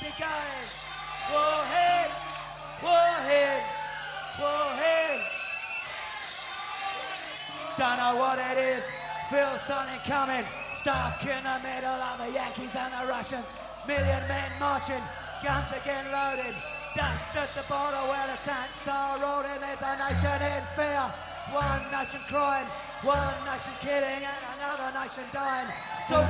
it going. Warhead, warhead, warhead. Don't know what it is, feel something coming. Stuck in the middle of the Yankees and the Russians. Million men marching, guns again loaded. Dust at the border where the tanks are rolling. There's a nation in fear, one nation crying, one nation killing and another nation dying. So